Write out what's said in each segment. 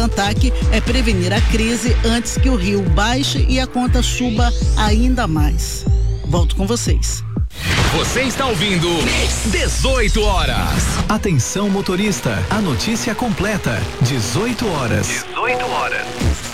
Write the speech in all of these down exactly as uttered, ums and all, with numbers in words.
ANTAQ é prevenir a crise antes que o rio baixe e a conta suba ainda mais. Volto com vocês. Você está ouvindo dezoito horas. Atenção motorista, a notícia completa, dezoito horas. dezoito horas.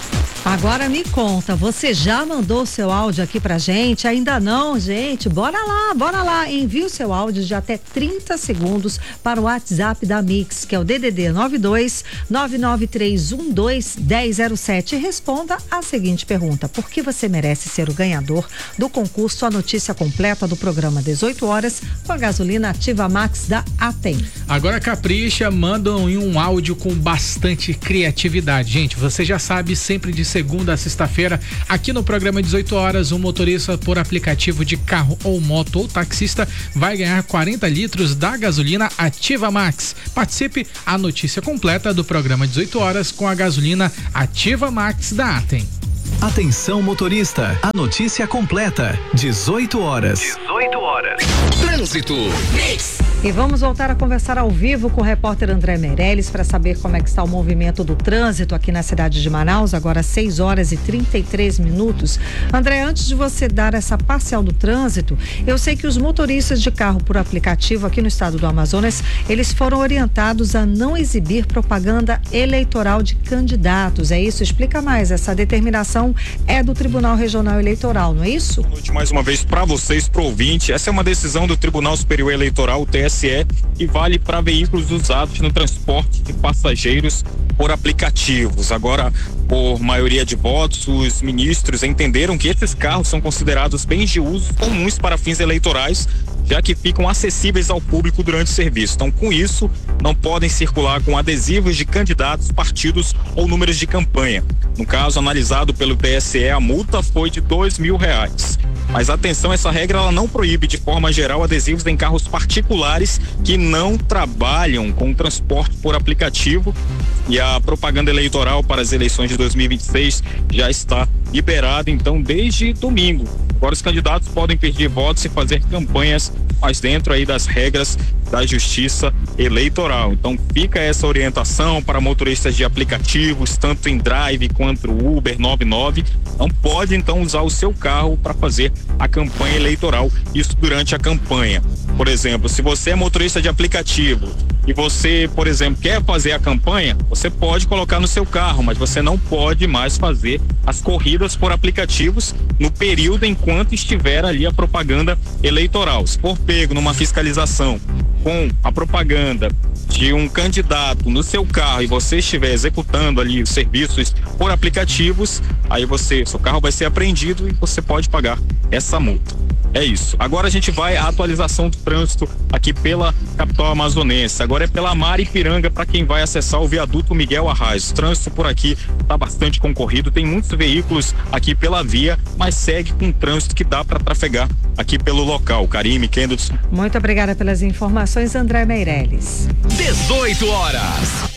Agora me conta, você já mandou o seu áudio aqui pra gente? Ainda não, gente? Bora lá, bora lá. Envie o seu áudio de até trinta segundos para o WhatsApp da Mix, que é o D D D nove dois nove nove três um dois um zero zero sete. E responda a seguinte pergunta: por que você merece ser o ganhador do concurso A Notícia Completa do programa dezoito horas com a gasolina Ativa Max da Atem? Agora capricha, mandam um áudio com bastante criatividade. Gente, você já sabe, sempre de segunda a sexta-feira, aqui no programa dezoito horas, um motorista por aplicativo de carro ou moto ou taxista vai ganhar quarenta litros da gasolina Ativa Max. Participe, a notícia completa do programa dezoito horas com a gasolina Ativa Max da Atem. Atenção motorista, a notícia completa, dezoito horas. dezoito horas. Trânsito. Mix. E vamos voltar a conversar ao vivo com o repórter André Meirelles para saber como é que está o movimento do trânsito aqui na cidade de Manaus, agora seis horas e trinta e três minutos. André, antes de você dar essa parcial do trânsito, eu sei que os motoristas de carro por aplicativo aqui no estado do Amazonas, eles foram orientados a não exibir propaganda eleitoral de candidatos, é isso? Explica mais, essa determinação é do Tribunal Regional Eleitoral, não é isso? Boa noite mais uma vez para vocês, pro ouvinte. Essa é uma decisão do Tribunal Superior Eleitoral, o T S E, e vale para veículos usados no transporte de passageiros por aplicativos. Agora, por maioria de votos, os ministros entenderam que esses carros são considerados bens de uso comuns para fins eleitorais, já que ficam acessíveis ao público durante o serviço. Então, com isso, não podem circular com adesivos de candidatos, partidos ou números de campanha. No caso analisado pelo T S E, a multa foi de dois mil reais. Mas atenção, essa regra ela não proíbe de forma geral adesivos em carros particulares que não trabalham com transporte por aplicativo, e a propaganda eleitoral para as eleições de dois mil e vinte e seis já está liberada, então, desde domingo. Agora os candidatos podem pedir votos e fazer campanhas, mas dentro aí das regras da Justiça Eleitoral. Então fica essa orientação para motoristas de aplicativos, tanto em Drive quanto Uber noventa e nove, não pode então usar o seu carro para fazer a campanha eleitoral, isso durante a campanha. Por exemplo, se você é motorista de aplicativo e você, por exemplo, quer fazer a campanha, você pode colocar no seu carro, mas você não pode mais fazer as corridas por aplicativos no período enquanto estiver ali a propaganda eleitoral. Se for pego numa fiscalização com a propaganda de um candidato no seu carro e você estiver executando ali os serviços por aplicativos, aí você, seu carro vai ser apreendido e você pode pagar essa multa. É isso. Agora a gente vai à atualização do trânsito aqui pela capital amazonense. Agora é pela Maripiranga para quem vai acessar o viaduto Miguel Arraes. O trânsito por aqui está bastante concorrido, tem muitos veículos aqui pela via, mas segue com um trânsito que dá para trafegar aqui pelo local. Karime, Kendall. Muito obrigada pelas informações, André Meirelles. dezoito horas.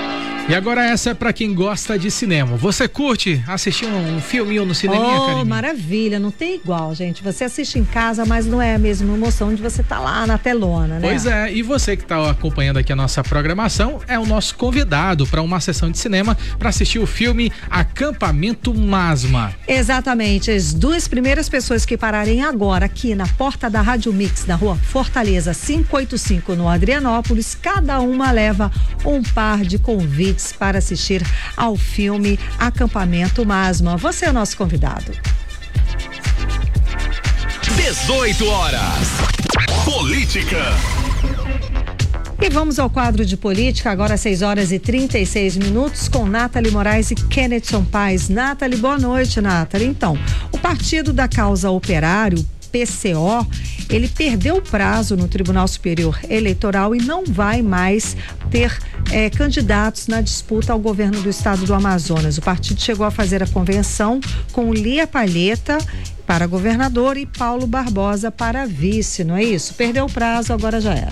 E agora essa é pra quem gosta de cinema. Você curte assistir um, um filminho no cineminha, Oh, Karine? maravilha, não tem igual, gente. Você assiste em casa, mas não é a mesma emoção de você estar lá na telona, né? Pois é, e você que está acompanhando aqui a nossa programação é o nosso convidado para uma sessão de cinema para assistir o filme Acampamento Masma. Exatamente, as duas primeiras pessoas que pararem agora aqui na porta da Rádio Mix, na rua Fortaleza quinhentos e oitenta e cinco, no Adrianópolis, cada uma leva um par de convites para assistir ao filme Acampamento Masma. Você é o nosso convidado. dezoito horas. Política. E vamos ao quadro de política, agora às seis horas e trinta e seis minutos, com Nathalie Moraes e Kennethson Paes. Nathalie, boa noite, Nathalie. Então, o Partido da Causa Operário, P C O, ele perdeu o prazo no Tribunal Superior Eleitoral e não vai mais ter eh, candidatos na disputa ao governo do estado do Amazonas. O partido chegou a fazer a convenção com Lia Palheta para governador e Paulo Barbosa para vice, não é isso? Perdeu o prazo, agora já era.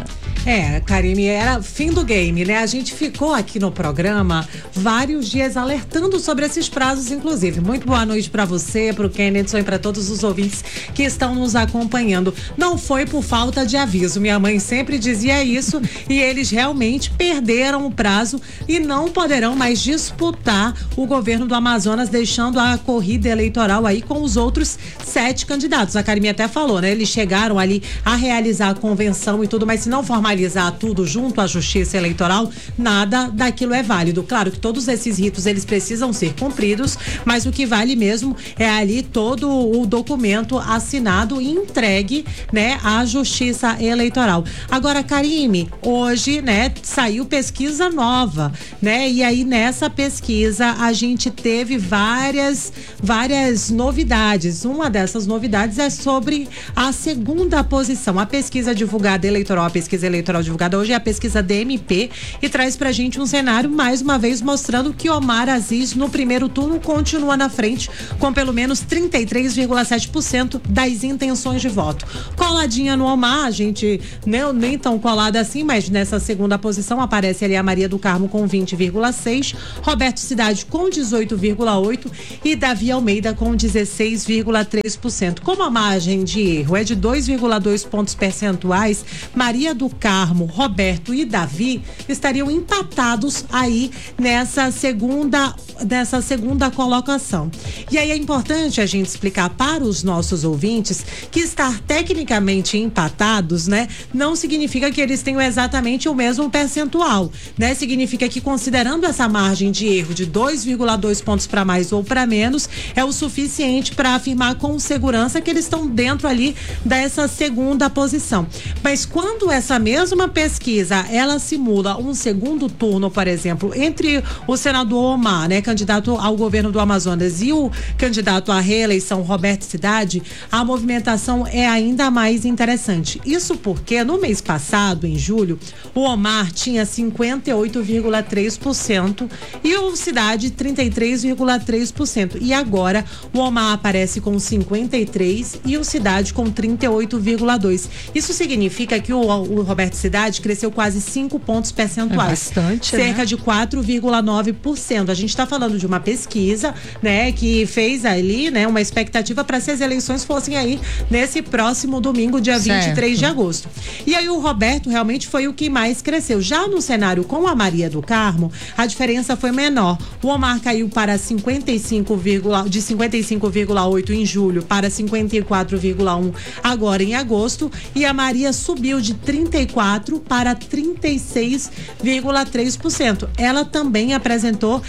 É, Karime, era fim do game, né? A gente ficou aqui no programa vários dias alertando sobre esses prazos, inclusive. Muito boa noite para você, para o Kennedy e para todos os ouvintes que estão nos acompanhando. Não foi por falta de aviso, minha mãe sempre dizia isso, e eles realmente perderam o prazo e não poderão mais disputar o governo do Amazonas, deixando a corrida eleitoral aí com os outros sete candidatos. A Karime até falou, né? Eles chegaram ali a realizar a convenção e tudo, mas se não formalizar tudo junto à Justiça Eleitoral, nada daquilo é válido. Claro que todos esses ritos eles precisam ser cumpridos, mas o que vale mesmo é ali todo o documento assinado e entregue, né, à Justiça Eleitoral. Agora, Karime, hoje, né, saiu pesquisa nova, né? E aí nessa pesquisa a gente teve várias várias novidades. Uma dessas novidades é sobre a segunda posição. A pesquisa divulgada eleitoral, a pesquisa eleitoral divulgada hoje é a pesquisa D M P e traz pra gente um cenário mais uma vez mostrando que Omar Aziz no primeiro turno continua na frente com pelo menos trinta e três vírgula sete por cento das intenções de voto. Coladinha no Omar, a gente não, nem tão colada assim, mas nessa segunda posição aparece ali a Maria do Carmo com vinte vírgula seis, Roberto Cidade com dezoito vírgula oito e Davi Almeida com dezesseis vírgula três por cento. Como a margem de erro é de dois vírgula dois pontos percentuais, Maria do Carmo, Roberto e Davi estariam empatados aí nessa segunda nessa segunda colocação. E aí é importante a gente explicar para os nossos ouvintes que estar tecnicamente empatados, né, não significa que eles tenham exatamente o mesmo percentual, né? Significa que considerando essa margem de erro de dois vírgula dois pontos para mais ou para menos, é o suficiente para afirmar com segurança que eles estão dentro ali dessa segunda posição. Mas quando essa mesma pesquisa, ela simula um segundo turno, por exemplo, entre o senador Omar, né, candidato ao governo do Amazonas, e o candidato à reeleição Roberto Cidade, a movimentação é ainda mais interessante. Isso porque no mês passado, em julho, o Omar tinha cinquenta e oito vírgula três por cento e o Cidade trinta e três vírgula três por cento. E agora o Omar aparece com cinquenta e três por cento e o Cidade com trinta e oito vírgula dois por cento. Isso significa que o, o Roberto Cidade cresceu quase cinco pontos percentuais. É bastante, cerca né? de quatro vírgula nove por cento. A gente está falando de uma pesquisa, né, que fez ali, né, uma expectativa para se as eleições fossem aí nesse próximo domingo, dia Certo. vinte e três de agosto. E aí o Roberto realmente foi o que mais cresceu. Já no cenário com a Maria do Carmo, a diferença foi menor. O Omar caiu para cinquenta e cinco, de cinquenta e cinco vírgula oito em julho para cinquenta e quatro vírgula um agora em agosto, e a Maria subiu de trinta e quatro para trinta e seis vírgula três por cento. Ela também apresentou,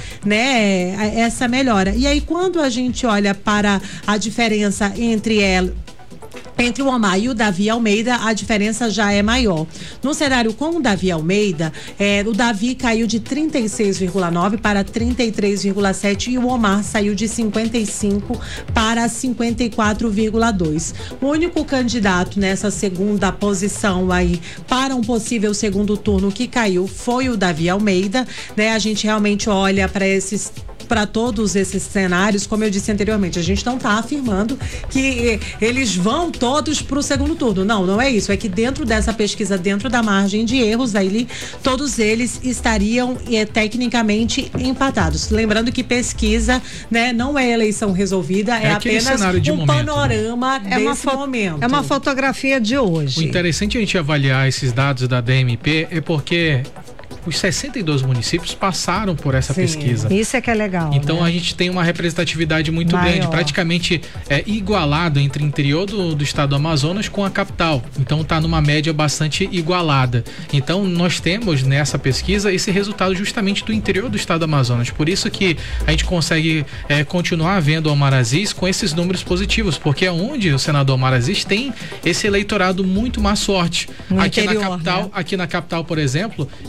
né, essa melhora. E aí quando a gente olha para a diferença entre ela Entre o Omar e o Davi Almeida, a diferença já é maior. No cenário com o Davi Almeida, eh, o Davi caiu de trinta e seis vírgula nove para trinta e três vírgula sete e o Omar saiu de cinquenta e cinco para cinquenta e quatro vírgula dois. O único candidato nessa segunda posição aí para um possível segundo turno que caiu foi o Davi Almeida, né? A gente realmente olha para esses para todos esses cenários, como eu disse anteriormente, a gente não está afirmando que eles vão todos para o segundo turno. Não, não é isso. É que dentro dessa pesquisa, dentro da margem de erros, aí todos eles estariam é, tecnicamente empatados. Lembrando que pesquisa, né, não é eleição resolvida, é, é apenas um momento, panorama, né, é desse uma momento. É uma fotografia de hoje. O interessante é a gente avaliar esses dados da D M P é porque os sessenta e dois municípios passaram por essa Sim, pesquisa. Isso é que é legal. Então, né? a gente tem uma representatividade muito Maior. grande, praticamente é, igualado entre o interior do, do estado do Amazonas com a capital. Então está numa média bastante igualada. Então nós temos nessa pesquisa esse resultado justamente do interior do estado do Amazonas. Por isso que a gente consegue é, continuar vendo o Omar Aziz com esses números positivos, porque é onde o senador Omar Aziz tem esse eleitorado muito mais forte. No aqui interior, na capital, né? aqui na capital, por exemplo, ele permanece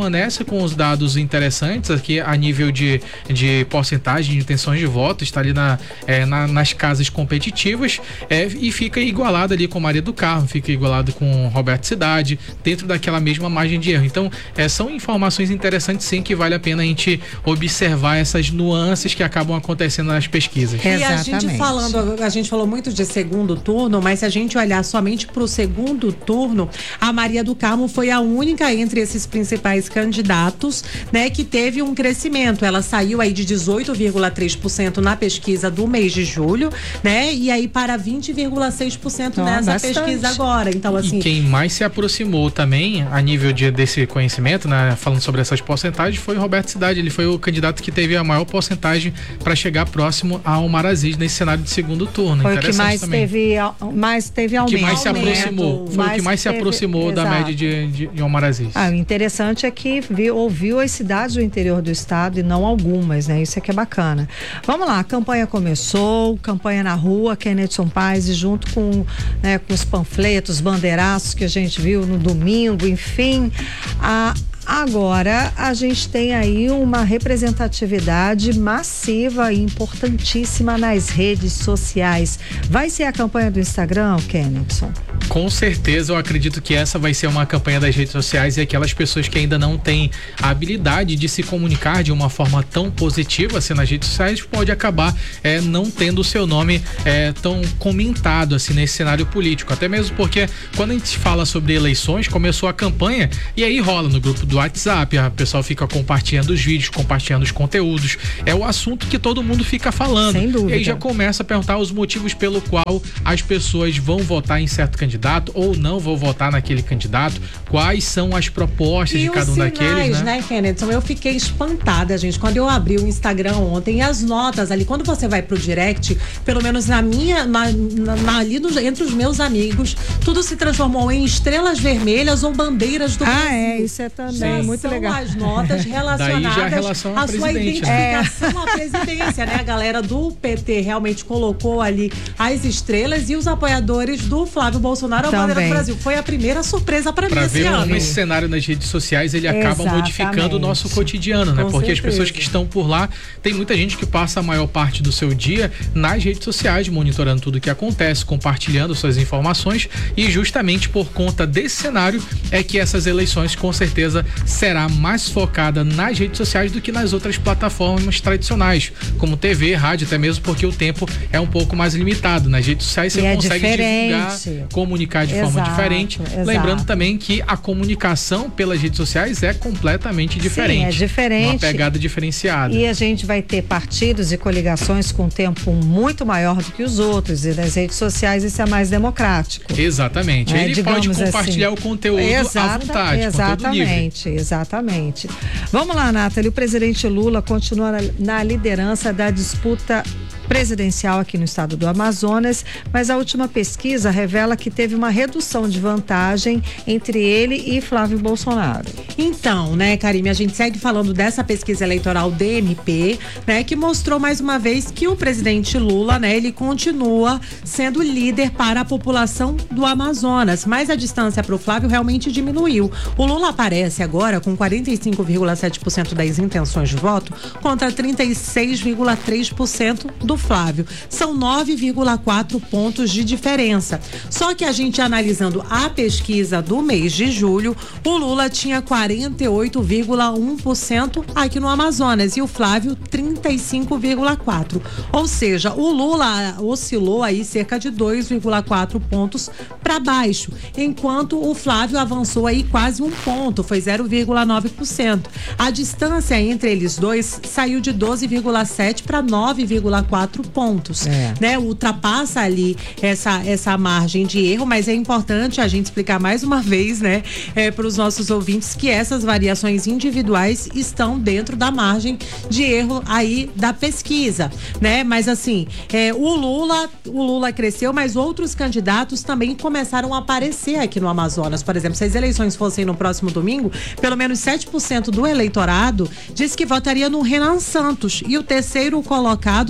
permanece com os dados interessantes aqui a nível de, de porcentagem de intenções de voto, está ali na, é, na, nas casas competitivas, é, e fica igualado ali com Maria do Carmo, fica igualado com Roberto Cidade, dentro daquela mesma margem de erro. Então, é, são informações interessantes sim, que vale a pena a gente observar essas nuances que acabam acontecendo nas pesquisas. E a gente falando, a gente falou muito de segundo turno, mas se a gente olhar somente para o segundo turno, a Maria do Carmo foi a única entre esses principais candidatos, né, que teve um crescimento. Ela saiu aí de dezoito vírgula três por cento na pesquisa do mês de julho, né, e aí para vinte vírgula seis por cento nessa bastante. pesquisa agora. Então, assim. E quem mais se aproximou também a nível de, desse conhecimento, né, falando sobre essas porcentagens, foi o Roberto Cidade. Ele foi o candidato que teve a maior porcentagem para chegar próximo ao Omar Aziz nesse cenário de segundo turno. Foi o que mais também. teve, mais teve aumento. Que mais se aproximou. Foi mais o que mais se aproximou teve, da média de, de, de Omar Aziz. Ah, o interessante é que viu, ouviu as cidades do interior do estado e não algumas, né? Isso é que é bacana. Vamos lá, a campanha começou, campanha na rua, Kenedson Paes, e junto com, né, com os panfletos, bandeiraços que a gente viu no domingo, enfim, a Agora, a gente tem aí uma representatividade massiva e importantíssima nas redes sociais. Vai ser a campanha do Instagram, Kenedson? Com certeza, eu acredito que essa vai ser uma campanha das redes sociais, e aquelas pessoas que ainda não têm a habilidade de se comunicar de uma forma tão positiva assim nas redes sociais, pode acabar é, não tendo o seu nome é, tão comentado assim nesse cenário político. Até mesmo porque quando a gente fala sobre eleições, começou a campanha e aí rola no grupo do WhatsApp, a pessoa fica compartilhando os vídeos, compartilhando os conteúdos, é o assunto que todo mundo fica falando. Sem dúvida. E aí já começa a perguntar os motivos pelo qual as pessoas vão votar em certo candidato ou não vão votar naquele candidato, quais são as propostas e de cada um sinais, daqueles, né? né, Kenedson? Eu fiquei espantada, gente, quando eu abri o Instagram ontem, as notas ali, quando você vai pro direct, pelo menos na minha, na, na, ali no, entre os meus amigos, tudo se transformou em estrelas vermelhas ou bandeiras do ah, Brasil. Ah, é, isso é também Já muito são legal. as notas relacionadas à sua identificação né? à presidência, né? A galera do P T realmente colocou ali as estrelas e os apoiadores do Flávio Bolsonaro a bandeira do Brasil. Foi a primeira surpresa para mim esse ano. Pra ver como esse cenário nas redes sociais, ele acaba Exatamente. modificando o nosso cotidiano, né? Com Porque certeza. as pessoas que estão por lá, tem muita gente que passa a maior parte do seu dia nas redes sociais, monitorando tudo o que acontece, compartilhando suas informações, e justamente por conta desse cenário é que essas eleições com certeza será mais focada nas redes sociais do que nas outras plataformas tradicionais, como T V, rádio, até mesmo porque o tempo é um pouco mais limitado. Nas redes sociais você e consegue é divulgar, comunicar de exato, forma diferente. Exato. Lembrando também que a comunicação pelas redes sociais é completamente diferente. Sim, é diferente. Uma pegada diferenciada. E a gente vai ter partidos e coligações com tempo muito maior do que os outros, e nas redes sociais isso é mais democrático. Exatamente. É, Ele pode compartilhar assim. o conteúdo Exata, à vontade, exatamente, exatamente. Vamos lá, Nathalie, o presidente Lula continua na, na liderança da disputa presidencial aqui no estado do Amazonas, mas a última pesquisa revela que teve uma redução de vantagem entre ele e Flávio Bolsonaro. Então, né, Karime, a gente segue falando dessa pesquisa eleitoral D M P, né, que mostrou mais uma vez que o presidente Lula, né, ele continua sendo líder para a população do Amazonas, mas a distância para o Flávio realmente diminuiu. O Lula aparece agora com quarenta e cinco vírgula sete por cento das intenções de voto contra trinta e seis vírgula três por cento do Flávio. São nove vírgula quatro pontos de diferença. Só que a gente analisando a pesquisa do mês de julho, o Lula tinha quarenta e oito vírgula um por cento aqui no Amazonas e o Flávio trinta e cinco vírgula quatro por cento. Ou seja, o Lula oscilou aí cerca de dois vírgula quatro pontos para baixo, enquanto o Flávio avançou aí quase um ponto, foi zero vírgula nove por cento. A distância entre eles dois saiu de doze vírgula sete para nove vírgula quatro pontos, é. né? Ultrapassa ali essa, essa margem de erro, mas é importante a gente explicar mais uma vez, né, é, para os nossos ouvintes que essas variações individuais estão dentro da margem de erro aí da pesquisa, né? Mas assim, é, o Lula, o Lula cresceu, mas outros candidatos também começaram a aparecer aqui no Amazonas. Por exemplo, se as eleições fossem no próximo domingo, pelo menos sete por cento do eleitorado diz que votaria no Renan Santos, e o terceiro colocado seguido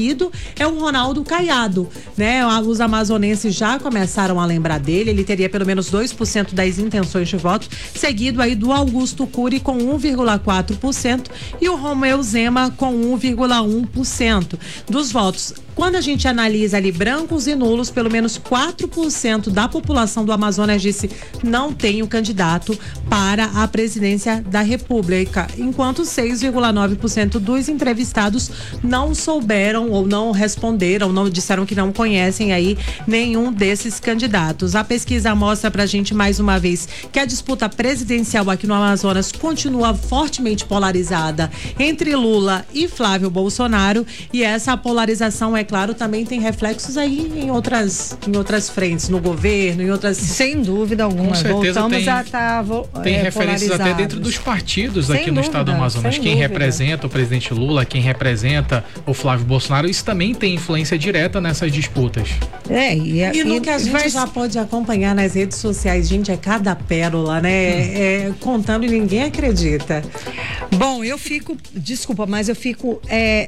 seguido é o Ronaldo Caiado, né? Os amazonenses já começaram a lembrar dele, ele teria pelo menos dois por cento das intenções de voto, seguido aí do Augusto Cury com um vírgula quatro por cento e o Romeu Zema com um vírgula um por cento dos votos. Quando a gente analisa ali brancos e nulos, pelo menos quatro por cento da população do Amazonas disse não tem o candidato para a presidência da República, enquanto seis vírgula nove por cento dos entrevistados não souberam ou não responderam, não disseram que não conhecem aí nenhum desses candidatos. A pesquisa mostra pra gente mais uma vez que a disputa presidencial aqui no Amazonas continua fortemente polarizada entre Lula e Flávio Bolsonaro, e essa polarização, é claro, também tem reflexos aí em outras, em outras frentes, no governo, em outras... Sem dúvida alguma. Com certeza Voltamos tem, a estar tem é, referências até dentro dos partidos sem aqui dúvida, no estado do Amazonas. Quem dúvida. representa o presidente Lula, quem representa o Flávio Bolsonaro, isso também tem influência direta nessas disputas. É, e, e no e, que a gente vai... já pode acompanhar nas redes sociais, gente, é cada pérola, né? Hum. É, contando e ninguém acredita. Bom, eu fico, desculpa, mas eu fico é,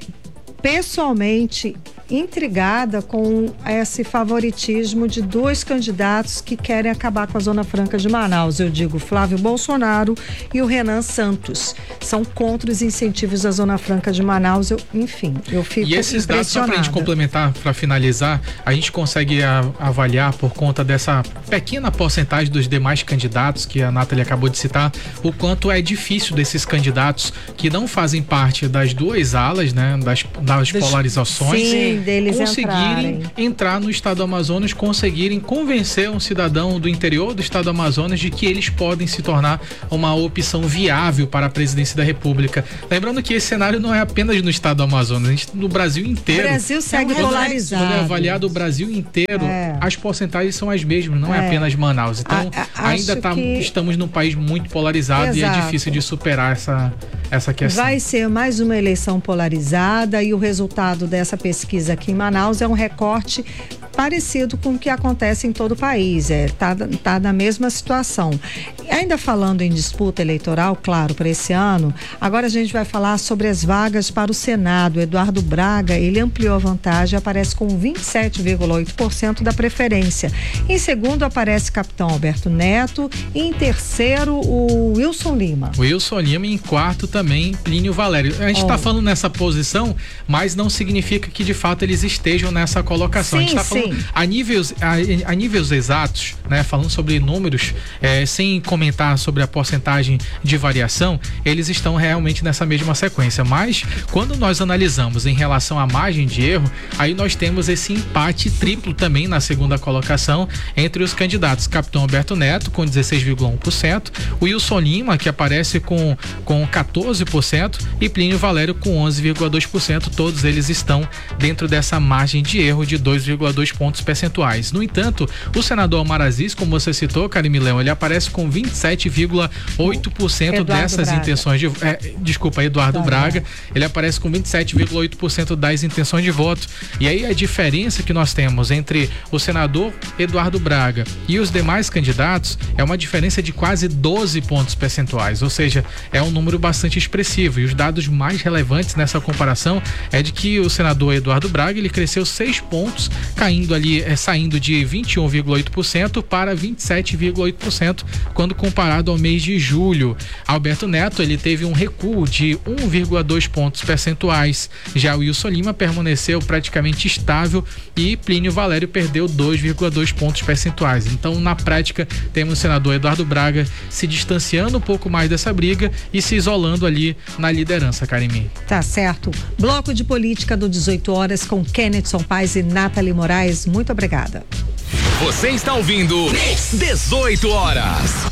pessoalmente intrigada com esse favoritismo de dois candidatos que querem acabar com a Zona Franca de Manaus. Eu digo Flávio Bolsonaro e o Renan Santos. São contra os incentivos da Zona Franca de Manaus. Eu, enfim, eu fico E esses dados, só pra gente complementar, para finalizar, a gente consegue a, avaliar por conta dessa pequena porcentagem dos demais candidatos que a Nathalie acabou de citar, o quanto é difícil desses candidatos que não fazem parte das duas alas, né, das, das polarizações. Sim. Deles conseguirem entrarem. entrar no estado do Amazonas, conseguirem convencer um cidadão do interior do estado do Amazonas de que eles podem se tornar uma opção viável para a presidência da República. Lembrando que esse cenário não é apenas no estado do Amazonas, a gente, no Brasil inteiro. O Brasil segue é polarizado. Quando é avaliado o Brasil inteiro, é. as porcentagens são as mesmas, não é, é apenas Manaus. Então, a, a, ainda tá, que... estamos num país muito polarizado. Exato. E é difícil de superar essa, essa questão. Vai ser mais uma eleição polarizada e o resultado dessa pesquisa aqui em Manaus é um recorte parecido com o que acontece em todo o país, é, tá, tá na mesma situação. Ainda falando em disputa eleitoral, claro, para esse ano, agora a gente vai falar sobre as vagas para o Senado. Eduardo Braga, ele ampliou a vantagem, aparece com vinte e sete vírgula oito por cento da preferência. Em segundo aparece Capitão Alberto Neto e em terceiro o Wilson Lima. Wilson Lima e em quarto também Plínio Valério. A gente está oh. falando nessa posição, mas não significa que de fato eles estejam nessa colocação. Sim, a gente está falando a níveis, a, a níveis exatos, né? Falando sobre números, é, sem comentar sobre a porcentagem de variação, eles estão realmente nessa mesma sequência. Mas quando nós analisamos em relação à margem de erro, aí nós temos esse empate triplo também na segunda colocação entre os candidatos. Capitão Alberto Neto com dezesseis vírgula um por cento, Wilson Lima, que aparece com, com quatorze por cento, e Plínio Valério com onze vírgula dois por cento. Todos eles estão dentro dessa margem de erro de dois vírgula dois pontos percentuais. No entanto, o senador Omar Aziz, como você citou, Karime Leão, ele aparece com vinte e sete vírgula oito por cento dessas Braga. intenções de é, desculpa, Eduardo tá, Braga, é. ele aparece com vinte e sete vírgula oito por cento das intenções de voto. E aí a diferença que nós temos entre o senador Eduardo Braga e os demais candidatos é uma diferença de quase doze pontos percentuais, ou seja, é um número bastante expressivo. E os dados mais relevantes nessa comparação é de que o senador Eduardo Braga, ele cresceu seis pontos, caindo ali, é, saindo de vinte e um vírgula oito por cento para vinte e sete vírgula oito por cento quando comparado ao mês de julho. Alberto Neto, ele teve um recuo de um vírgula dois pontos percentuais. Já o Wilson Lima permaneceu praticamente estável e Plínio Valério perdeu dois vírgula dois pontos percentuais. Então, na prática, temos o senador Eduardo Braga se distanciando um pouco mais dessa briga e se isolando ali na liderança, Karime. Tá certo. Bloco de política do dezoito horas com Kennethson Paes e Nathalie Moraes. Muito obrigada. Você está ouvindo dezoito horas.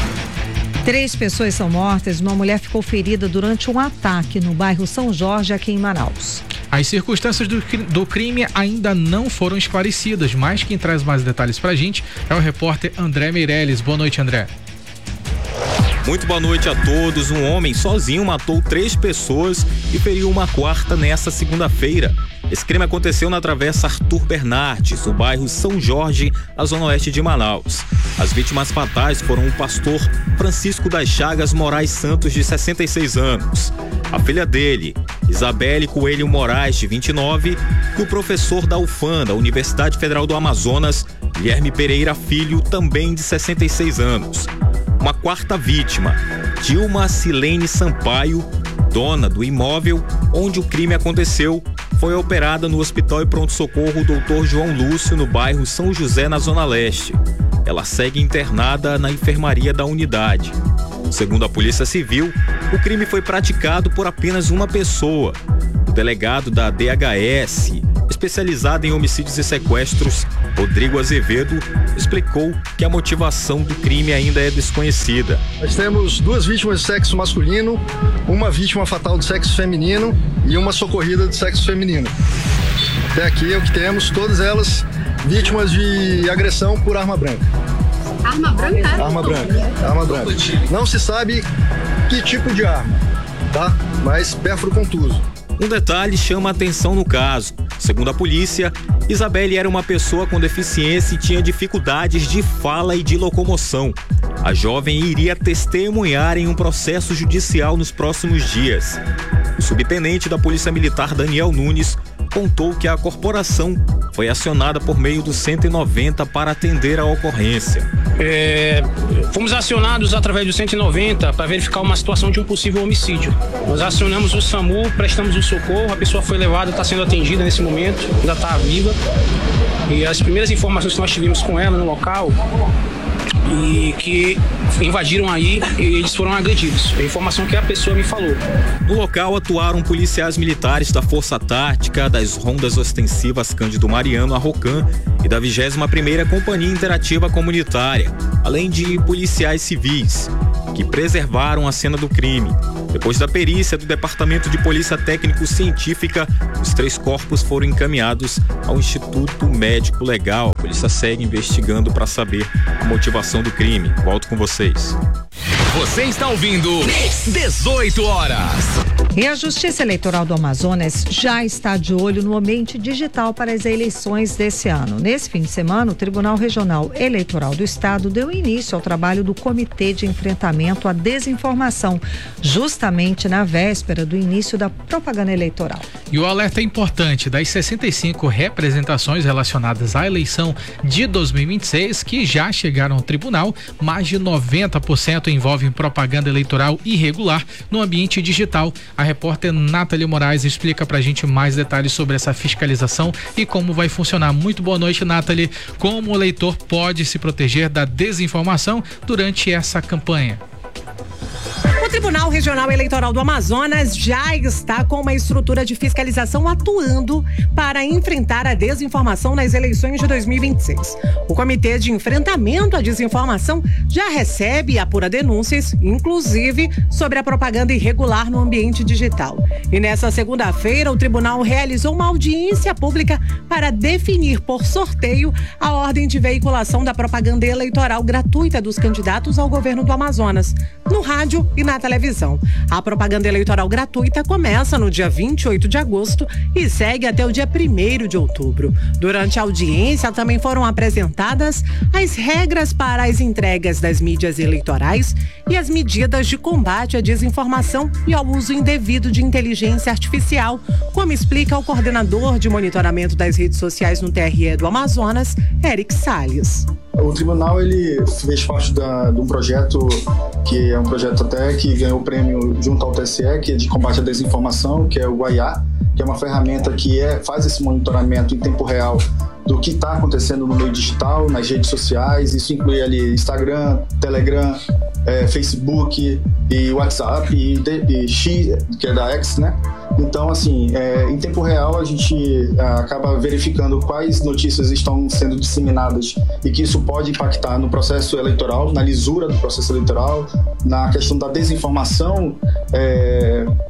Três pessoas são mortas e uma mulher ficou ferida durante um ataque no bairro São Jorge, aqui em Manaus. As circunstâncias do, do crime ainda não foram esclarecidas, mas quem traz mais detalhes pra gente é o repórter André Meirelles. Boa noite, André. Muito boa noite a todos. Um homem sozinho matou três pessoas e feriu uma quarta nessa segunda-feira. Esse crime aconteceu na Travessa Arthur Bernardes, no bairro São Jorge, na zona oeste de Manaus. As vítimas fatais foram o pastor Francisco das Chagas Moraes Santos, de sessenta e seis anos, a filha dele, Isabelle Coelho Moraes, de vinte e nove, e o professor da U F A M, da Universidade Federal do Amazonas, Guilherme Pereira Filho, também de sessenta e seis anos. Uma quarta vítima, Dilma Silene Sampaio, dona do imóvel onde o crime aconteceu, foi operada no Hospital e Pronto-Socorro doutor João Lúcio, no bairro São José, na Zona Leste. Ela segue internada na enfermaria da unidade. Segundo a Polícia Civil, o crime foi praticado por apenas uma pessoa. O delegado da D H S, especializado em homicídios e sequestros, Rodrigo Azevedo, explicou que a motivação do crime ainda é desconhecida. Nós temos duas vítimas de sexo masculino, uma vítima fatal de sexo feminino e uma socorrida de sexo feminino. Até aqui é o que temos, todas elas vítimas de agressão por arma branca. Arma branca? Arma branca, arma branca. Não se sabe que tipo de arma, tá? Mas pérfuro contuso. Um detalhe chama a atenção no caso. Segundo a polícia, Isabelle era uma pessoa com deficiência e tinha dificuldades de fala e de locomoção. A jovem iria testemunhar em um processo judicial nos próximos dias. O subtenente da Polícia Militar, Daniel Nunes, contou que a corporação foi acionada por meio do cento e noventa para atender a ocorrência. É, fomos acionados através do cento e noventa para verificar uma situação de um possível homicídio. Nós acionamos o SAMU, prestamos o socorro, a pessoa foi levada, está sendo atendida nesse momento, ainda está viva. E as primeiras informações que nós tivemos com ela no local, e que invadiram aí e eles foram agredidos. A informação que a pessoa me falou. No local atuaram policiais militares da Força Tática, das Rondas Ostensivas Cândido Mariano, a ROCAM, e da vigésima primeira Companhia Interativa Comunitária, além de policiais civis, que preservaram a cena do crime. Depois da perícia do Departamento de Polícia Técnico-Científica, os três corpos foram encaminhados ao Instituto Médico Legal. A polícia segue investigando para saber a motivação do crime. Volto com vocês. Você está ouvindo dezoito horas. E a Justiça Eleitoral do Amazonas já está de olho no ambiente digital para as eleições desse ano. Nesse fim de semana, o Tribunal Regional Eleitoral do Estado deu início ao trabalho do Comitê de Enfrentamento à Desinformação, justamente na véspera do início da propaganda eleitoral. E o alerta é importante: das sessenta e cinco representações relacionadas à eleição de dois mil e vinte e seis que já chegaram ao tribunal, mais de noventa por cento envolvem propaganda eleitoral irregular no ambiente digital. A repórter Nathalie Moraes explica pra gente mais detalhes sobre essa fiscalização e como vai funcionar. Muito boa noite, Nathalie. Como o eleitor pode se proteger da desinformação durante essa campanha? O Tribunal Regional Eleitoral do Amazonas já está com uma estrutura de fiscalização atuando para enfrentar a desinformação nas eleições de dois mil e vinte e seis. O Comitê de Enfrentamento à Desinformação já recebe e apura denúncias, inclusive sobre a propaganda irregular no ambiente digital. E nessa segunda-feira, o tribunal realizou uma audiência pública para definir por sorteio a ordem de veiculação da propaganda eleitoral gratuita dos candidatos ao governo do Amazonas, no rádio e na televisão. A propaganda eleitoral gratuita começa no dia vinte e oito de agosto e segue até o dia primeiro de outubro. Durante a audiência também foram apresentadas as regras para as entregas das mídias eleitorais e as medidas de combate à desinformação e ao uso indevido de inteligência artificial, como explica o coordenador de monitoramento das redes sociais no T R E do Amazonas, Eric Salles. O tribunal ele fez parte da, de um projeto que é um projeto até que ganhou o prêmio junto ao T S E, que é de combate à desinformação, que é o Guaiá, que é uma ferramenta que é, faz esse monitoramento em tempo real do que está acontecendo no meio digital, nas redes sociais. Isso inclui ali Instagram, Telegram, é, Facebook e WhatsApp e, e X, que é da X, né? Então, assim, é, em tempo real a gente é, acaba verificando quais notícias estão sendo disseminadas e que isso pode impactar no processo eleitoral, na lisura do processo eleitoral, na questão da desinformação, é,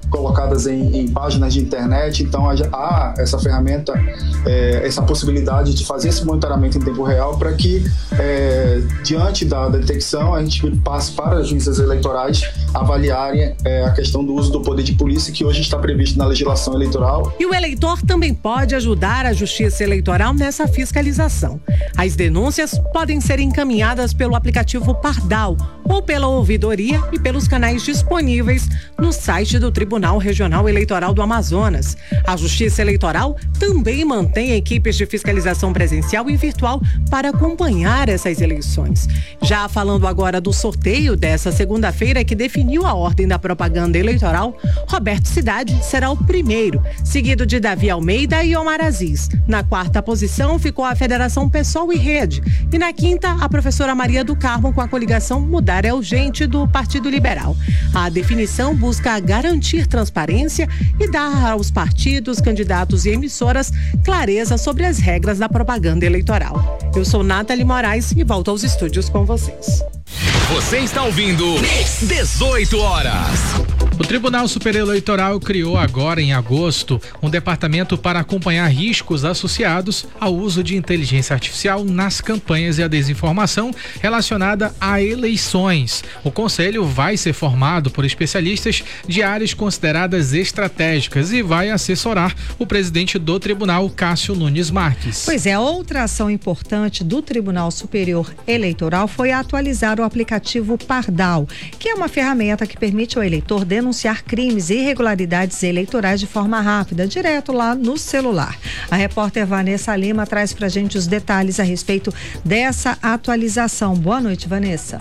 colocadas em, em páginas de internet, então há essa ferramenta, é, essa possibilidade de fazer esse monitoramento em tempo real para que, é, diante da detecção, a gente passe para as juízes eleitorais avaliarem é, a questão do uso do poder de polícia, que hoje está previsto na legislação eleitoral. E o eleitor também pode ajudar a Justiça Eleitoral nessa fiscalização. As denúncias podem ser encaminhadas pelo aplicativo Pardal ou pela ouvidoria e pelos canais disponíveis no site do Tribunal Regional Eleitoral do Amazonas. A Justiça Eleitoral também mantém equipes de fiscalização presencial e virtual para acompanhar essas eleições. Já falando agora do sorteio dessa segunda-feira que definiu a ordem da propaganda eleitoral, Roberto Cidade será o primeiro, seguido de Davi Almeida e Omar Aziz. Na quarta posição ficou a Federação Pessoal e Rede e na quinta a professora Maria do Carmo com a coligação Mudar é Urgente do Partido Liberal. A definição busca garantir transparência e dar aos partidos, candidatos e emissoras clareza sobre as regras da propaganda eleitoral. Eu sou Nathalie Moraes e volto aos estúdios com vocês. Você está ouvindo dezoito horas. O Tribunal Superior Eleitoral criou agora em agosto um departamento para acompanhar riscos associados ao uso de inteligência artificial nas campanhas e a desinformação relacionada a eleições. O conselho vai ser formado por especialistas de áreas consideradas estratégicas e vai assessorar o presidente do tribunal, Cássio Nunes Marques. Pois é, outra ação importante do Tribunal Superior Eleitoral foi atualizar o aplicativo Pardal, que é uma ferramenta que permite ao eleitor denunciar denunciar crimes e irregularidades eleitorais de forma rápida, direto lá no celular. A repórter Vanessa Lima traz pra gente os detalhes a respeito dessa atualização. Boa noite, Vanessa.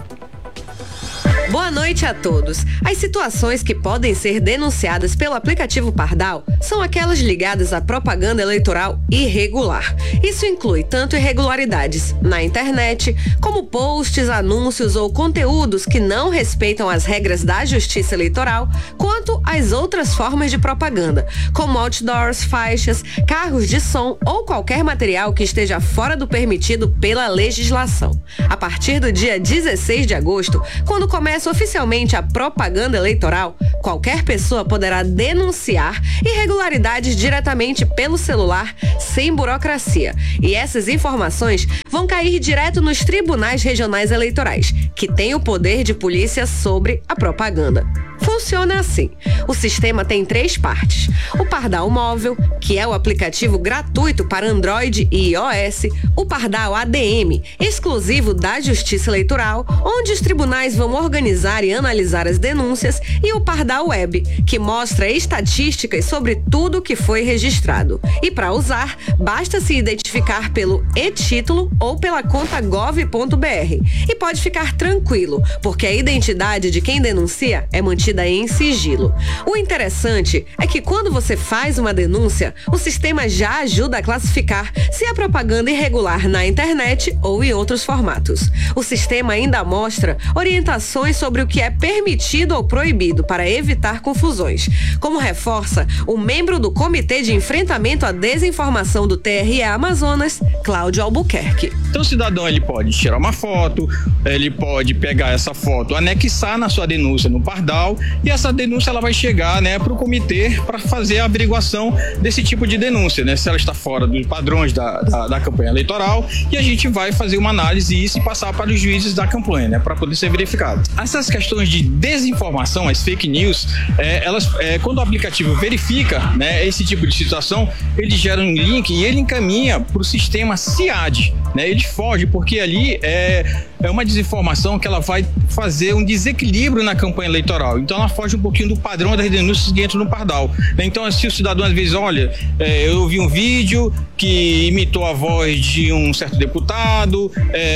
Boa noite a todos. As situações que podem ser denunciadas pelo aplicativo Pardal são aquelas ligadas à propaganda eleitoral irregular. Isso inclui tanto irregularidades na internet, como posts, anúncios ou conteúdos que não respeitam as regras da Justiça Eleitoral, quanto as outras formas de propaganda, como outdoors, faixas, carros de som ou qualquer material que esteja fora do permitido pela legislação. A partir do dia dezesseis de agosto, quando começa oficialmente a propaganda eleitoral, qualquer pessoa poderá denunciar irregularidades diretamente pelo celular, sem burocracia. E essas informações vão cair direto nos tribunais regionais eleitorais, que têm o poder de polícia sobre a propaganda. Funciona assim. O sistema tem três partes. O Pardal Móvel, que é o aplicativo gratuito para Android e iOS. O Pardal A D M, exclusivo da Justiça Eleitoral, onde os tribunais vão organizar e analisar as denúncias. E o Pardal Web, que mostra estatísticas sobre tudo que foi registrado. E para usar, basta se identificar pelo e-título ou pela conta gov ponto br. E pode ficar tranquilo, porque a identidade de quem denuncia é mantida em sigilo. O interessante é que quando você faz uma denúncia, o sistema já ajuda a classificar se é propaganda irregular na internet ou em outros formatos. O sistema ainda mostra orientações sobre o que é permitido ou proibido para evitar confusões. Como reforça o membro do Comitê de Enfrentamento à Desinformação do T R E Amazonas, Cláudio Albuquerque. Então o cidadão ele pode tirar uma foto, ele pode pegar essa foto, anexar na sua denúncia no Pardal, e essa denúncia ela vai chegar, né, para o comitê para fazer a averiguação desse tipo de denúncia, né, se ela está fora dos padrões da, da, da campanha eleitoral, e a gente vai fazer uma análise disso e passar para os juízes da campanha, né, para poder ser verificado. Essas questões de desinformação, as fake news, é, elas, é, quando o aplicativo verifica, né, esse tipo de situação, ele gera um link e ele encaminha para o sistema C I A D, né, ele foge porque ali é, é uma desinformação que ela vai fazer um desequilíbrio na campanha eleitoral. Então ela foge um pouquinho do padrão das denúncias que entram no Pardal. Então, se o cidadão às vezes, olha, é, eu vi um vídeo que imitou a voz de um certo deputado,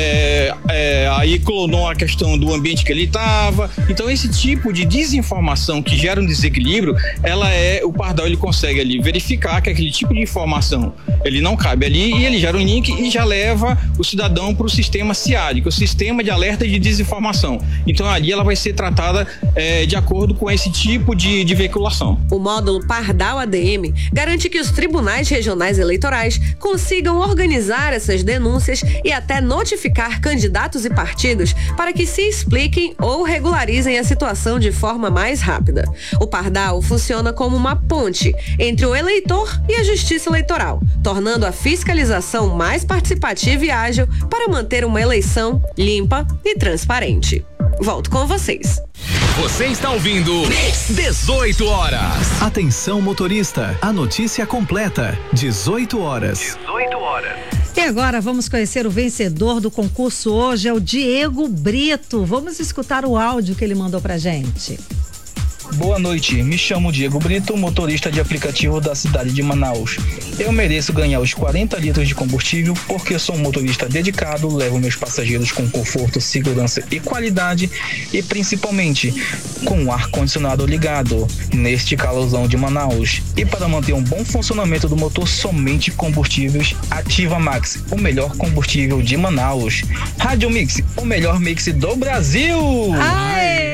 é, é, aí clonou a questão do ambiente que ele estava. Então, esse tipo de desinformação que gera um desequilíbrio, ela é, o Pardal ele consegue ali verificar que aquele tipo de informação ele não cabe ali e ele gera um link e já leva o cidadão para o sistema SIAD, que é o Sistema de Alerta de Desinformação. Então ali ela vai ser tratada é, de acordo com esse tipo de, de veiculação. O módulo Pardal A D M garante que os tribunais regionais eleitorais consigam organizar essas denúncias e até notificar candidatos e partidos para que se expliquem ou regularizem a situação de forma mais rápida. O Pardal funciona como uma ponte entre o eleitor e a Justiça Eleitoral, tornando a fiscalização mais participativa e ágil para manter uma eleição limpa e transparente. Volto com vocês. Você está ouvindo dezoito horas. Atenção motorista, a notícia completa, dezoito horas. dezoito horas. E agora vamos conhecer o vencedor do concurso hoje, é o Diego Brito. Vamos escutar o áudio que ele mandou pra gente. Boa noite, me chamo Diego Brito, motorista de aplicativo da cidade de Manaus. Eu mereço ganhar os quarenta litros de combustível porque sou um motorista dedicado, levo meus passageiros com conforto, segurança e qualidade e principalmente com o ar-condicionado ligado neste calorzão de Manaus. E para manter um bom funcionamento do motor, somente combustíveis Ativa Max, o melhor combustível de Manaus. Rádio Mix, o melhor mix do Brasil! Aê!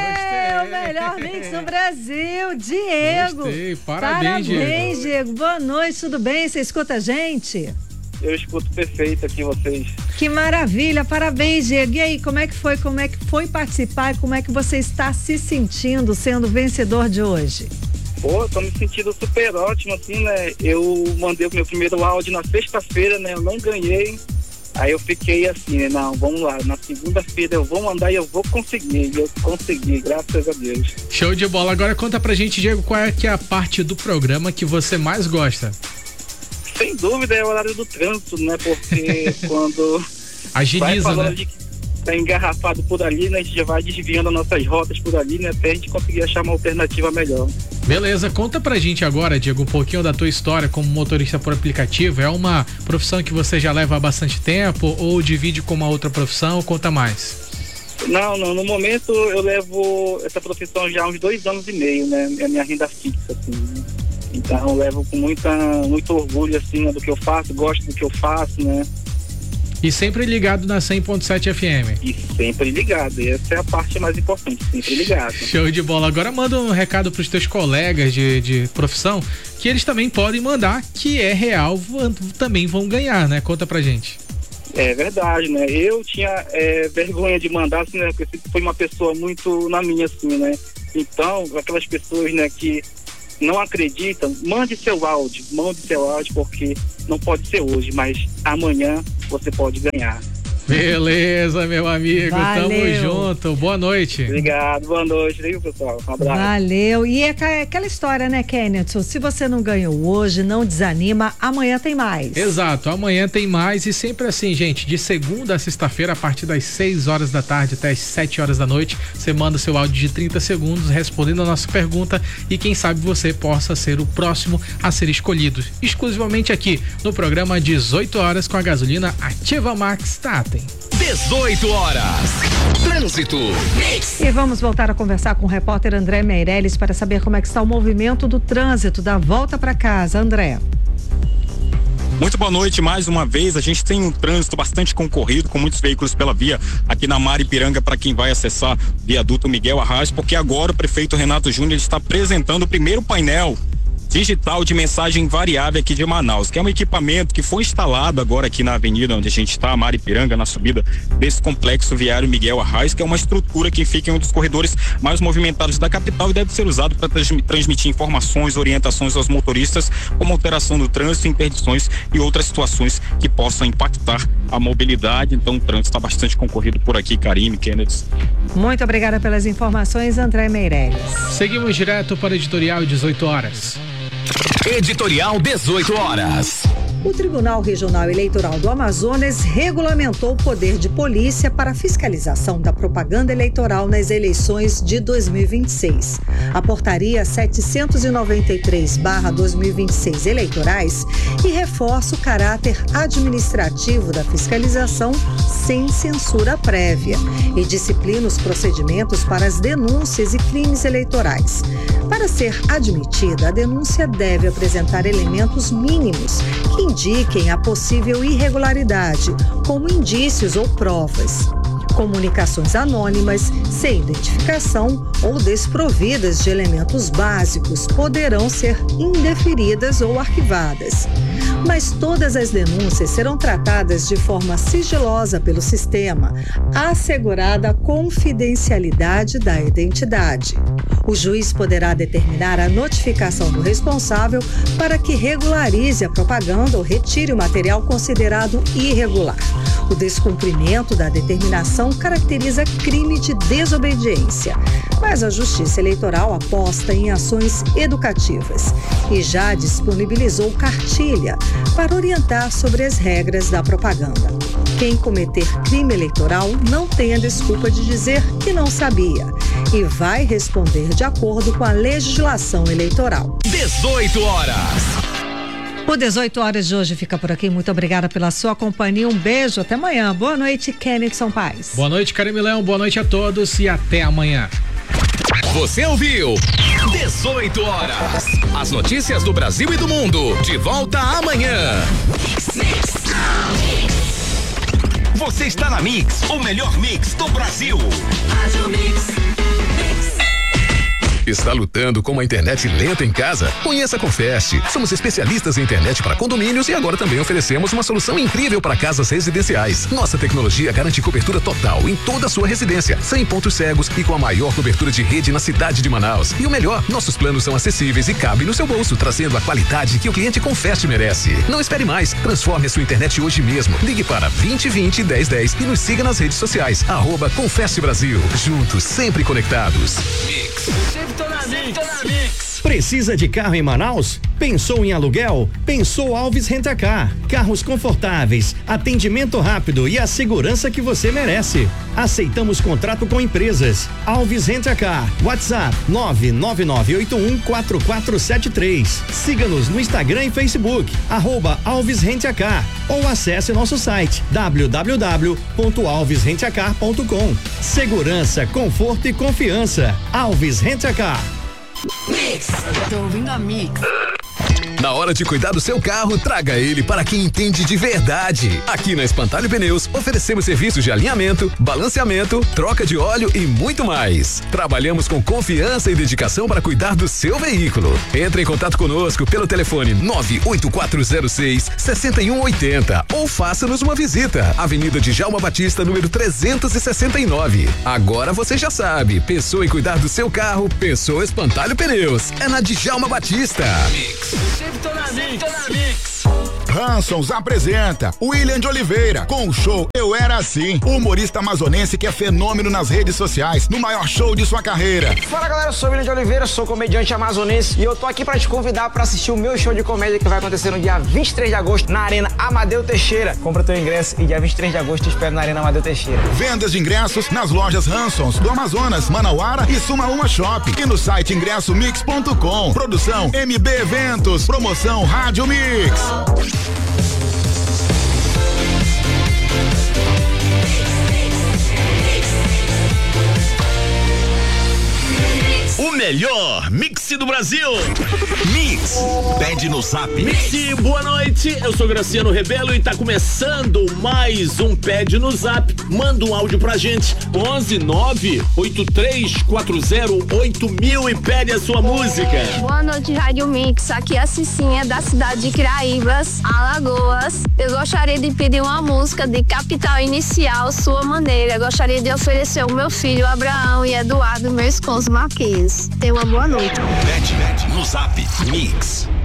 Melhor mix do Brasil, Diego. Gostei. Parabéns, Parabéns, Diego. Diego. Boa noite, tudo bem? Você escuta a gente? Eu escuto perfeito aqui vocês. Que maravilha, parabéns, Diego. E aí, como é que foi? Como é que foi participar e como é que você está se sentindo sendo vencedor de hoje? Pô, tô me sentindo super ótimo, assim, né? Eu mandei o meu primeiro áudio na sexta-feira, né? Eu não ganhei. Aí eu fiquei assim, né? Não, vamos lá, na segunda-feira eu vou mandar e eu vou conseguir. E eu consegui, graças a Deus. Show de bola. Agora conta pra gente, Diego, qual é que é a parte do programa que você mais gosta? Sem dúvida é o horário do trânsito, né? Porque quando agiliza, vai falando né? De que tá engarrafado por ali, né? A gente já vai desviando as nossas rotas por ali, né? Até a gente conseguir achar uma alternativa melhor. Beleza, conta pra gente agora, Diego, um pouquinho da tua história como motorista por aplicativo. É uma profissão que você já leva há bastante tempo ou divide com uma outra profissão? Conta mais. Não, não, no momento eu levo essa profissão já há uns dois anos e meio, né? É a minha renda fixa, assim, né? Então eu levo com muita, muito orgulho, assim, né, do que eu faço, gosto do que eu faço, né? E sempre ligado na cem ponto sete F M. E sempre ligado, essa é a parte mais importante, sempre ligado. Show de bola. Agora manda um recado pros teus colegas de, de profissão, que eles também podem mandar, que é real, também vão ganhar, né? Conta pra gente. É verdade, né? Eu tinha é, vergonha de mandar, assim, né? Porque foi uma pessoa muito na minha, assim, né? Então, aquelas pessoas, né, que não acreditam, mande seu áudio, mande seu áudio, porque não pode ser hoje, mas amanhã você pode ganhar. Beleza, meu amigo. Valeu. Tamo junto. Boa noite. Obrigado, boa noite, viu, pessoal? Um abraço. Valeu. E é aquela história, né, Kenneth? Se você não ganhou hoje, não desanima, amanhã tem mais. Exato, amanhã tem mais e sempre assim, gente, de segunda a sexta-feira, a partir das seis horas da tarde até as sete horas da noite, você manda seu áudio de trinta segundos respondendo a nossa pergunta e quem sabe você possa ser o próximo a ser escolhido. Exclusivamente aqui no programa dezoito horas com a gasolina Ativa Max Tatem. dezoito horas. Trânsito. E vamos voltar a conversar com o repórter André Meirelles para saber como é que está o movimento do trânsito da volta para casa. André. Muito boa noite mais uma vez. A gente tem um trânsito bastante concorrido, com muitos veículos pela via aqui na Maripiranga para quem vai acessar viaduto Miguel Arraes, porque agora o prefeito Renato Júnior está apresentando o primeiro painel digital de mensagem variável aqui de Manaus, que é um equipamento que foi instalado agora aqui na avenida onde a gente está, Maripiranga, na subida desse complexo viário Miguel Arraes, que é uma estrutura que fica em um dos corredores mais movimentados da capital e deve ser usado para transmitir informações, orientações aos motoristas, como alteração do trânsito, interdições e outras situações que possam impactar a mobilidade. Então o trânsito está bastante concorrido por aqui, Karine, Kenneth. Muito obrigada pelas informações, André Meirelles. Seguimos direto para o editorial dezoito horas. Editorial dezoito horas. O Tribunal Regional Eleitoral do Amazonas regulamentou o poder de polícia para a fiscalização da propaganda eleitoral nas eleições de dois mil e vinte e seis. A portaria setecentos e noventa e três barra dois mil e vinte e seis eleitorais e reforça o caráter administrativo da fiscalização sem censura prévia e disciplina os procedimentos para as denúncias e crimes eleitorais. Para ser admitida, a denúncia deve apresentar elementos mínimos que indiquem a possível irregularidade, como indícios ou provas. Comunicações anônimas, sem identificação ou desprovidas de elementos básicos poderão ser indeferidas ou arquivadas. Mas todas as denúncias serão tratadas de forma sigilosa pelo sistema, assegurada a confidencialidade da identidade. O juiz poderá determinar a notificação do responsável para que regularize a propaganda ou retire o material considerado irregular. O descumprimento da determinação caracteriza crime de desobediência, mas a Justiça Eleitoral aposta em ações educativas e já disponibilizou cartilha para orientar sobre as regras da propaganda. Quem cometer crime eleitoral não tem a desculpa de dizer que não sabia e vai responder de acordo com a legislação eleitoral. dezoito horas. O dezoito horas de hoje fica por aqui. Muito obrigada pela sua companhia. Um beijo, até amanhã. Boa noite, Kennedy Paz. Boa noite, Carimilão. Boa noite a todos e até amanhã. Você ouviu dezoito horas. As notícias do Brasil e do mundo. De volta amanhã. Você está na Mix, o melhor mix do Brasil. Rádio Mix. Está lutando com uma internet lenta em casa? Conheça a Confest. Somos especialistas em internet para condomínios e agora também oferecemos uma solução incrível para casas residenciais. Nossa tecnologia garante cobertura total em toda a sua residência, sem pontos cegos e com a maior cobertura de rede na cidade de Manaus. E o melhor, nossos planos são acessíveis e cabem no seu bolso, trazendo a qualidade que o cliente Confest merece. Não espere mais. Transforme a sua internet hoje mesmo. Ligue para vinte vinte, dez dez e nos siga nas redes sociais. Arroba Confest Brasil. Juntos, sempre conectados. Mix. Tô na Mix, tô na Mix. Precisa de carro em Manaus? Pensou em aluguel? Pensou Alves Rent-A-Car. Carros confortáveis, atendimento rápido e a segurança que você merece. Aceitamos contrato com empresas. Alves Rent-A-Car. WhatsApp nove nove nove oito um quatro quatro sete três. Siga-nos no Instagram e Facebook, arroba Alves Rent-A-Car. Ou acesse nosso site w w w ponto alves rent a car ponto com. Segurança, conforto e confiança. Alves Rent-A-Car. Mix. Tô ouvindo a Mix. Na hora de cuidar do seu carro, traga ele para quem entende de verdade. Aqui na Espantalho Pneus, oferecemos serviços de alinhamento, balanceamento, troca de óleo e muito mais. Trabalhamos com confiança e dedicação para cuidar do seu veículo. Entre em contato conosco pelo telefone nove oito quatro zero seis, seis um oito zero ou faça-nos uma visita. Avenida Djalma Batista, número trezentos e sessenta e nove. Agora você já sabe, pensou em cuidar do seu carro, pensou Espantalho Pneus. É na Djalma Batista. Mix. Tô na Mix, tô na Mix. Hansons apresenta William de Oliveira com o show Eu Era Assim. O humorista amazonense que é fenômeno nas redes sociais, no maior show de sua carreira. Fala galera, eu sou o William de Oliveira, sou comediante amazonense e eu tô aqui pra te convidar pra assistir o meu show de comédia que vai acontecer no dia vinte e três de agosto na Arena Amadeu Teixeira. Compra teu ingresso e dia vinte e três de agosto te espero na Arena Amadeu Teixeira. Vendas de ingressos nas lojas Hansons do Amazonas, Manauara e Sumaúma Shop e no site ingresso mix ponto com. Produção M B Eventos, promoção Rádio Mix. O melhor mix do Brasil. Mix. Pede no Zap. Mix, boa noite. Eu sou Graciano Rebelo e tá começando mais um Pede no Zap. Manda um áudio pra gente. onze nove oito três quatro zero oito mil e pede a sua música. Boa noite, Rádio Mix. Aqui é a Cicinha da cidade de Craíbas, Alagoas. Eu gostaria de pedir uma música de Capital Inicial, Sua Maneira. Eu gostaria de oferecer ao meu filho Abraão e Eduardo, meu esposo Marquinhos. Tenha uma boa noite. Pede, pede no Zap. Mix.